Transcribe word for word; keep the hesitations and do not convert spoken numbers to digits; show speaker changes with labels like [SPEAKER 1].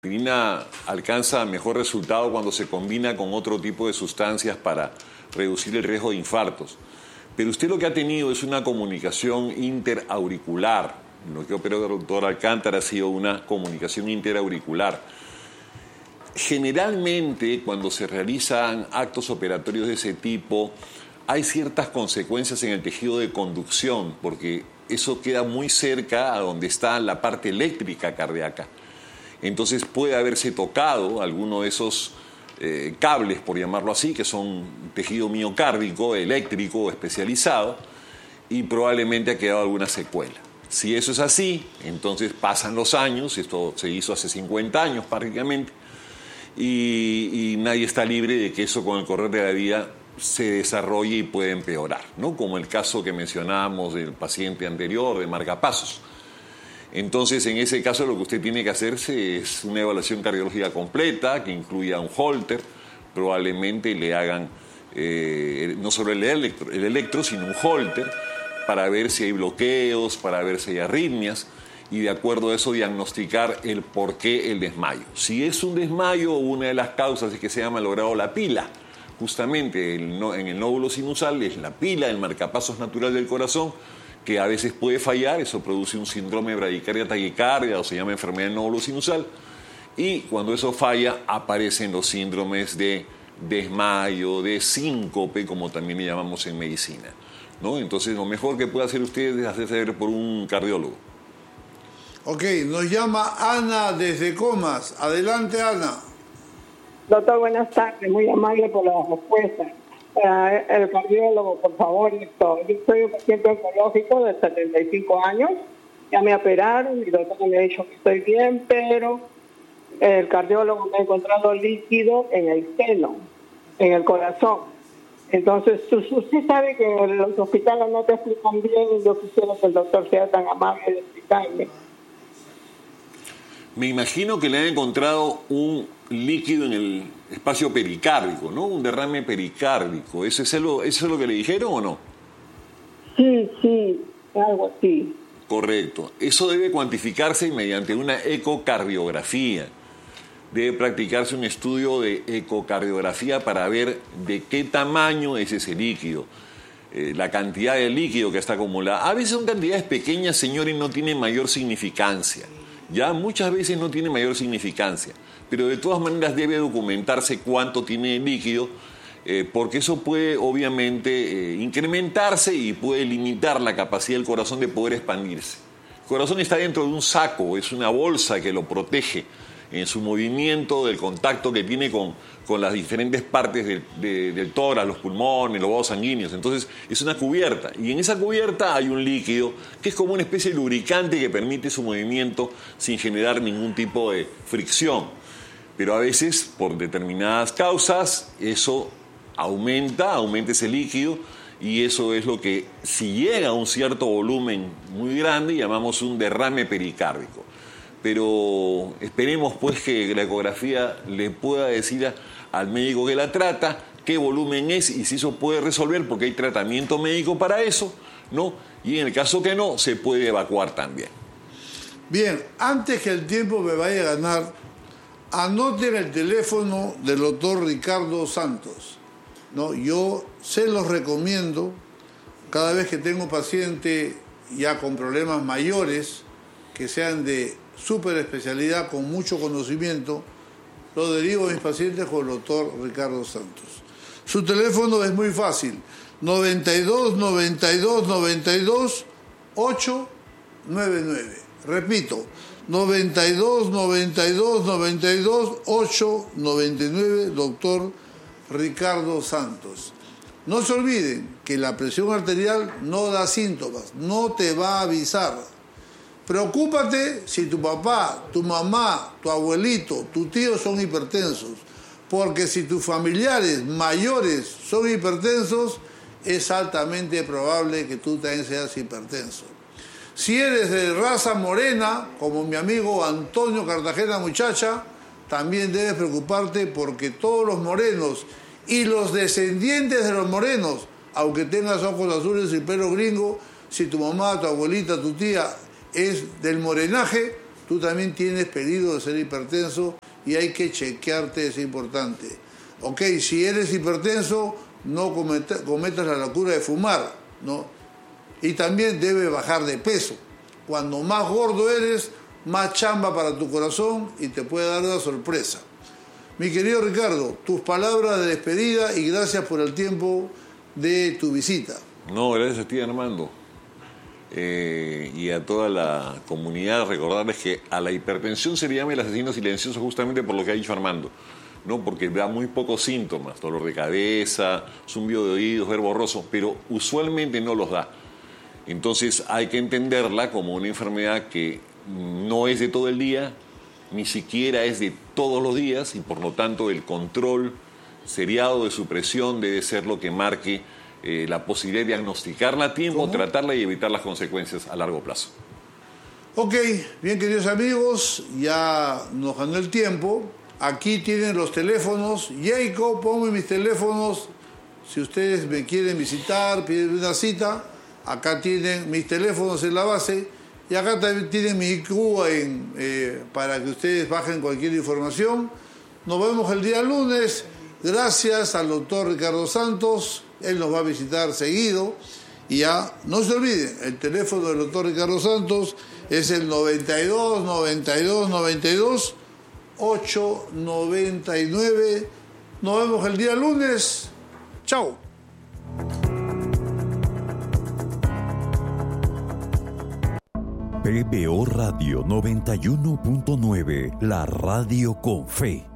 [SPEAKER 1] La aspirina alcanza mejor resultado cuando se combina con otro tipo de sustancias para reducir el riesgo de infartos. Pero usted lo que ha tenido es una comunicación interauricular. Lo que operó el doctor Alcántara ha sido una comunicación interauricular. Generalmente, cuando se realizan actos operatorios de ese tipo, hay ciertas consecuencias en el tejido de conducción, porque eso queda muy cerca a donde está la parte eléctrica cardíaca. Entonces puede haberse tocado alguno de esos eh, cables, por llamarlo así, que son tejido miocárdico, eléctrico, especializado, y probablemente ha quedado alguna secuela. Si eso es así, entonces pasan los años, esto se hizo hace cincuenta años prácticamente, y, y nadie está libre de que eso con el correr de la vida se desarrolle y puede empeorar, ¿no? Como el caso que mencionábamos del paciente anterior, de marcapasos. Entonces, en ese caso, lo que usted tiene que hacerse es una evaluación cardiológica completa, que incluya un Holter, probablemente le hagan eh, no solo el electro, el electro, sino un Holter, para ver si hay bloqueos, para ver si hay arritmias, y de acuerdo a eso diagnosticar el por qué el desmayo. Si es un desmayo, una de las causas es que se ha malogrado la pila. Justamente el no, en el nódulo sinusal es la pila, el marcapasos natural del corazón, que a veces puede fallar, eso produce un síndrome de bradicardia taquicardia, o se llama enfermedad del nódulo sinusal, y cuando eso falla aparecen los síndromes de desmayo, de síncope, como también le llamamos en medicina, ¿no? Entonces lo mejor que puede hacer usted es hacerse ver por un cardiólogo.
[SPEAKER 2] Ok, nos llama Ana desde Comas. Adelante, Ana.
[SPEAKER 3] Doctor, buenas tardes, muy amable por la respuesta. Para el cardiólogo, por favor, doctor. Yo soy un paciente oncológico de setenta y cinco años, ya me operaron, mi doctor me ha dicho que estoy bien, pero el cardiólogo me ha encontrado líquido en el seno, en el corazón. Entonces, usted sabe que los hospitales no te explican bien y yo quisiera que el doctor sea tan amable de explicarme.
[SPEAKER 1] Me imagino que le han encontrado un líquido en el espacio pericárdico, ¿no? Un derrame pericárdico. ¿Eso es lo, ¿Eso es lo que le dijeron o no?
[SPEAKER 3] Sí, sí, algo así.
[SPEAKER 1] Correcto. Eso debe cuantificarse mediante una ecocardiografía. Debe practicarse un estudio de ecocardiografía para ver de qué tamaño es ese líquido. Eh, la cantidad de líquido que está acumulada. A veces son cantidades pequeñas, señor, y no tienen mayor significancia. Ya muchas veces no tiene mayor significancia, pero de todas maneras debe documentarse cuánto tiene líquido, eh, porque eso puede obviamente eh, incrementarse y puede limitar la capacidad del corazón de poder expandirse. El corazón está dentro de un saco, es una bolsa que lo protege en su movimiento del contacto que tiene con, con las diferentes partes del, de, del tórax, los pulmones, los vasos sanguíneos. Entonces es una cubierta, y en esa cubierta hay un líquido que es como una especie de lubricante que permite su movimiento sin generar ningún tipo de fricción. Pero a veces, por determinadas causas, eso aumenta, aumenta ese líquido, y eso es lo que, si llega a un cierto volumen muy grande, llamamos un derrame pericárdico. Pero esperemos pues que la ecografía le pueda decir a, al médico que la trata qué volumen es y si eso puede resolver, porque hay tratamiento médico para eso, ¿no? Y en el caso que no, se puede evacuar también.
[SPEAKER 2] Bien, antes que el tiempo me vaya a ganar, anoten el teléfono del doctor Ricardo Santos, ¿no? Yo se los recomiendo cada vez que tengo paciente ya con problemas mayores, que sean de súper especialidad, con mucho conocimiento, lo derivo a mis pacientes con el doctor Ricardo Santos. Su teléfono es muy fácil, noventa y dos, noventa y dos, noventa y dos, ocho nueve nueve. Repito, noventa y dos, noventa y dos, noventa y dos, ocho noventa y nueve, doctor Ricardo Santos. No se olviden que la presión arterial no da síntomas, no te va a avisar. Preocúpate si tu papá, tu mamá, tu abuelito, tu tío son hipertensos, porque si tus familiares mayores son hipertensos, es altamente probable que tú también seas hipertenso. Si eres de raza morena, como mi amigo Antonio Cartagena Muchacha, también debes preocuparte, porque todos los morenos y los descendientes de los morenos, aunque tengas ojos azules y pelo gringo, si tu mamá, tu abuelita, tu tía es del morenaje, tú también tienes peligro de ser hipertenso y hay que chequearte, es importante. Ok, si eres hipertenso, no cometa, cometas la locura de fumar, ¿no? Y también debes bajar de peso. Cuando más gordo eres, más chamba para tu corazón y te puede dar una sorpresa. Mi querido Ricardo, tus palabras de despedida y gracias por el tiempo de tu visita.
[SPEAKER 1] No, gracias a ti, Armando. Eh, y a toda la comunidad, recordarles que a la hipertensión se le llama el asesino silencioso justamente por lo que ha dicho Armando, ¿no? Porque da muy pocos síntomas, dolor de cabeza, zumbido de oídos, ver borroso, pero usualmente no los da. Entonces hay que entenderla como una enfermedad que no es de todo el día, ni siquiera es de todos los días, y por lo tanto el control seriado de su presión debe ser lo que marque Eh, la posibilidad de diagnosticarla a tiempo, ¿cómo? Tratarla y evitar las consecuencias a largo plazo.
[SPEAKER 2] Ok, bien queridos amigos, ya nos ganó el tiempo. Aquí tienen los teléfonos. Jacob, ponme mis teléfonos. Si ustedes me quieren visitar, piden una cita, acá tienen mis teléfonos en la base. Y acá también tienen mi I Q en, eh, para que ustedes bajen cualquier información. Nos vemos el día lunes. Gracias al doctor Ricardo Santos. Él nos va a visitar seguido. Y ya, no se olviden, el teléfono del doctor Ricardo Santos es el noventa y dos, noventa y dos, noventa y dos, ocho noventa y nueve. Nos vemos el día lunes. Chao.
[SPEAKER 4] P B O Radio noventa y uno punto nueve, la radio con fe.